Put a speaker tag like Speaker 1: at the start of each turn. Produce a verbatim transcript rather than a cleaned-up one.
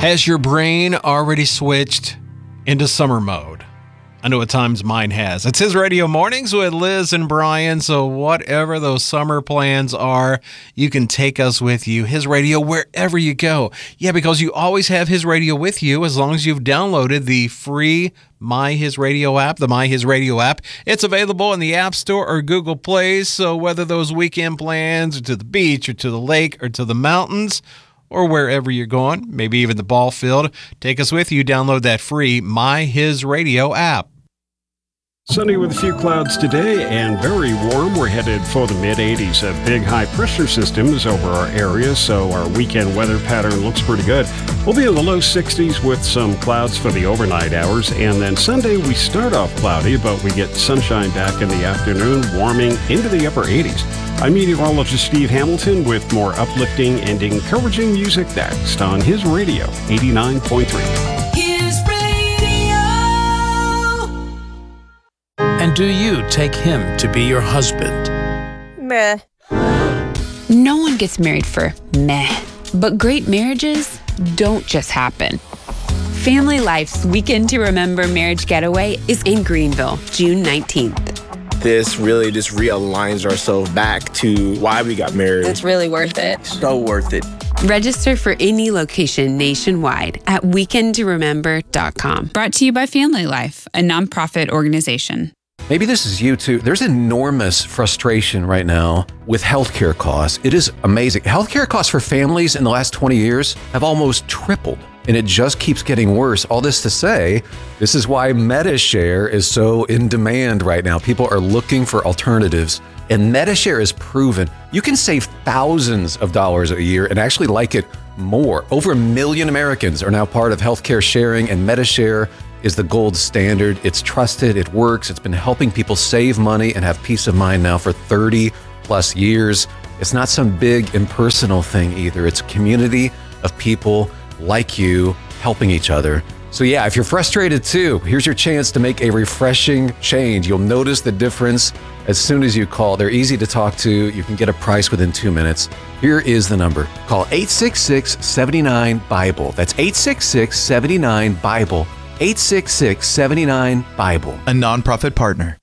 Speaker 1: Has your brain already switched into summer mode? I know at times mine has. It's His Radio Mornings with Liz and Brian. So whatever those summer plans are, you can take us with you. His Radio wherever you go. Yeah, because you always have His Radio with you as long as you've downloaded the free My His Radio app, the My His Radio app. It's available in the App Store or Google Play. So whether those weekend plans are to the beach or to the lake or to the mountains, or wherever you're going, maybe even the ball field, take us with you. Download that free My His Radio app.
Speaker 2: Sunny with a few clouds today and very warm. We're headed for the mid eighties. A big high pressure system is over our area, so our weekend weather pattern looks pretty good. We'll be in the low sixties with some clouds for the overnight hours, and then Sunday we start off cloudy, but we get sunshine back in the afternoon, warming into the upper eighties. I'm meteorologist Steve Hamilton with more uplifting and encouraging music next on His Radio eighty-nine point three.
Speaker 3: And do you take him to be your husband?
Speaker 4: Meh.
Speaker 5: No one gets married for meh. But great marriages don't just happen. Family Life's Weekend to Remember Marriage Getaway is in Greenville, June nineteenth.
Speaker 6: This really just realigns ourselves back to why we got married.
Speaker 4: It's really worth it.
Speaker 6: So worth it.
Speaker 5: Register for any location nationwide at weekend to remember dot com.
Speaker 7: Brought to you by Family Life, a nonprofit organization.
Speaker 8: Maybe this is you too. There's enormous frustration right now with healthcare costs. It is amazing. Healthcare costs for families in the last twenty years have almost tripled, and it just keeps getting worse. All this to say, this is why Medi-Share is so in demand right now. People are looking for alternatives, and Medi-Share is proven you can save thousands of dollars a year and actually like it more. Over a million Americans are now part of healthcare sharing, and Medi-Share is the gold standard. It's trusted, it works, it's been helping people save money and have peace of mind now for thirty plus years. It's not some big impersonal thing either. It's a community of people like you helping each other. So yeah, if you're frustrated too, here's your chance to make a refreshing change. You'll notice the difference as soon as you call. They're easy to talk to. You can get a price within two minutes. Here is the number. Call eight six six, seven nine, BIBLE. That's eight six six, seven nine, BIBLE. eight six six, seven nine, BIBLE.
Speaker 9: A nonprofit partner.